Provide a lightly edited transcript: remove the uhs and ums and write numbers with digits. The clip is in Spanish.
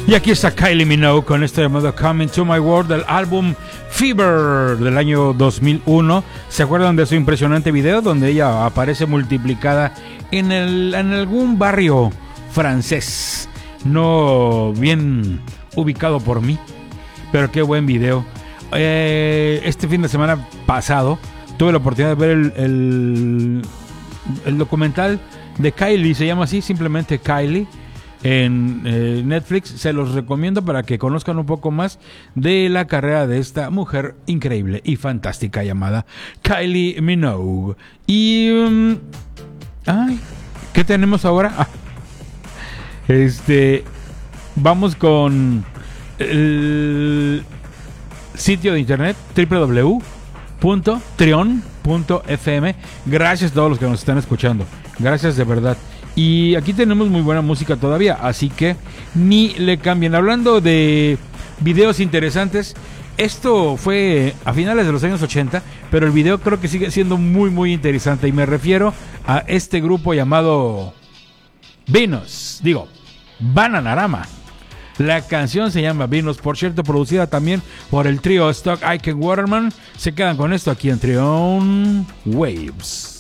Y aquí está Kylie Minogue con este llamado Coming to My World del álbum Fever del año 2001. ¿Se acuerdan de su impresionante video donde ella aparece multiplicada en algún barrio francés? No bien ubicado por mí, pero qué buen video. Este fin de semana pasado tuve la oportunidad de ver el documental de Kylie, se llama así, simplemente Kylie, en Netflix. Se los recomiendo para que conozcan un poco más de la carrera de esta mujer increíble y fantástica llamada Kylie Minogue. Y ¿qué tenemos ahora? Vamos con el sitio de internet www.trion.fm. Gracias a todos los que nos están escuchando, gracias de verdad. Y aquí tenemos muy buena música todavía, así que ni le cambien. Hablando de videos interesantes, esto fue a finales de los años 80, pero el video creo que sigue siendo muy muy interesante, y me refiero a este grupo llamado Bananarama. La canción se llama Venus, por cierto, producida también por el trío Stock Aitken Waterman. Se quedan con esto aquí en Trion Waves.